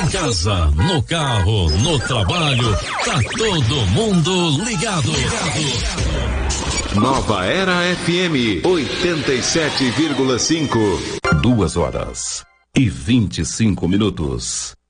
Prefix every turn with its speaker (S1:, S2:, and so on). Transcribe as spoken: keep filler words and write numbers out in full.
S1: Em casa, no carro, no trabalho, tá todo mundo ligado. ligado.
S2: Nova Era F M oitenta e sete vírgula cinco.
S3: Duas horas e vinte e cinco minutos.